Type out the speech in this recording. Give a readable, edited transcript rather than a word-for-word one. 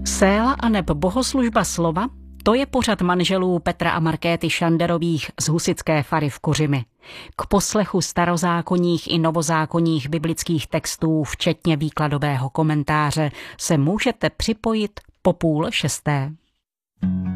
Séla aneb bohoslužba slova, to je pořad manželů Petra a Markéty Šanderových z husitské fary v Kořimi. K poslechu starozákonních i novozákonních biblických textů, včetně výkladového komentáře, se můžete připojit po 5:30.